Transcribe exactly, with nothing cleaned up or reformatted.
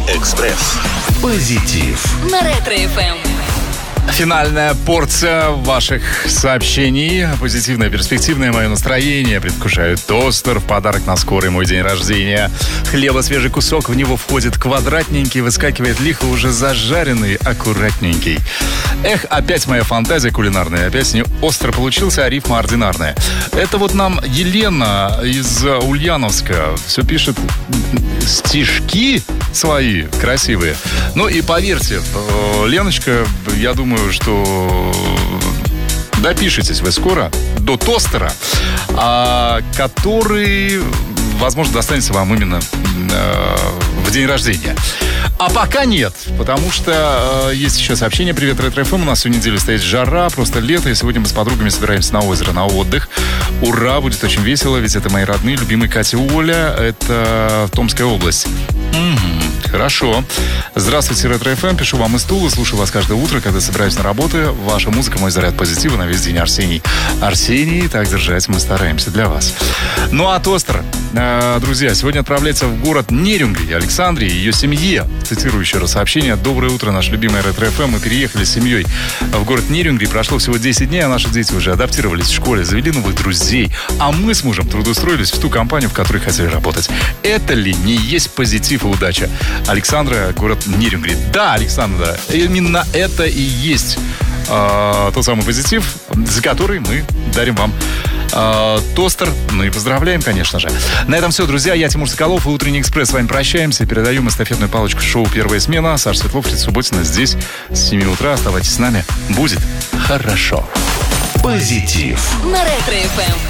Экспресс. Позитив. На Ретро-эф эм. Финальная порция ваших сообщений. Позитивное, перспективное мое настроение предвкушает тостер в подарок на скорый мой день рождения. Хлеба свежий кусок, в него входит квадратненький, выскакивает лихо уже зажаренный, аккуратненький. Эх, опять моя фантазия кулинарная, опять с ней остро получился, а рифма ординарная. Это вот нам Елена из Ульяновска все пишет стишки свои красивые. Ну и поверьте, Леночка, я думаю, что допишетесь вы скоро до тостера, а, который, возможно, достанется вам именно э, в день рождения. А пока нет, потому что э, есть еще сообщение. Привет, Ретро-эф эм. У нас всю неделю стоит жара, просто лето. И сегодня мы с подругами собираемся на озеро, на отдых. Ура, будет очень весело, ведь это мои родные, любимые Катя и Оля. Это Томская область. Угу, хорошо. Здравствуйте, Ретро-эф эм. Пишу вам из Тулы, слушаю вас каждое утро, когда собираюсь на работу. Ваша музыка, мой заряд позитива на весь день. Арсений. Арсений, так держать мы стараемся для вас. Ну а тостер, э, друзья, сегодня отправляется в город Нерюнгри Александре и ее семье. Цитирую еще раз сообщение. Доброе утро, наш любимый Ретро-эф эм. Мы переехали с семьей в город Нерюнгри. Прошло всего десять дней, а наши дети уже адаптировались в школе, завели новых друзей. А мы с мужем трудоустроились в ту компанию, в которой хотели работать. Это ли не есть позитив и удача? Александра, город Нерюнгри. Да, Александра, именно это и есть э, тот самый позитив, за который мы дарим вам э, тостер. Ну и поздравляем, конечно же. На этом все, друзья. Я Тимур Соколов и Утренний экспресс. С вами прощаемся. Передаем эстафетную палочку шоу «Первая смена». Саша Светлов, Фрид Субботина здесь с семи утра. Оставайтесь с нами. Будет хорошо. Позитив. На Ретро-эф эм.